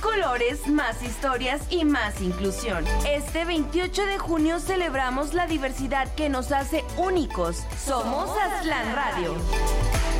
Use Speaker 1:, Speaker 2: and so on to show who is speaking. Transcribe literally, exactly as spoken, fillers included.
Speaker 1: colores, más historias y más inclusión. Este veintiocho de junio celebramos la diversidad que nos hace únicos. Somos Aztlán Radio.